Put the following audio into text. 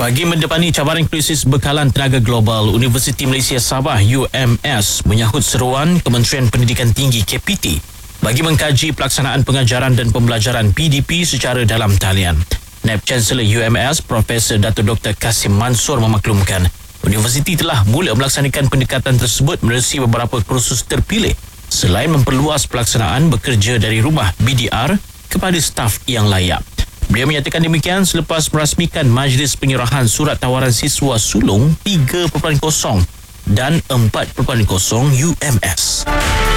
Bagi mendepani cabaran krisis bekalan tenaga global, Universiti Malaysia Sabah UMS menyahut seruan Kementerian Pendidikan Tinggi KPT bagi mengkaji pelaksanaan pengajaran dan pembelajaran PDP secara dalam talian. Naib Chancellor UMS Profesor Dato' Dr. Kasim Mansur memaklumkan universiti telah mula melaksanakan pendekatan tersebut menerusi beberapa kursus terpilih selain memperluas pelaksanaan bekerja dari rumah BDR kepada staf yang layak. Beliau menyatakan demikian selepas merasmikan Majlis Penyerahan Surat Tawaran Siswa Sulong 3.0 dan 4.0 UMS.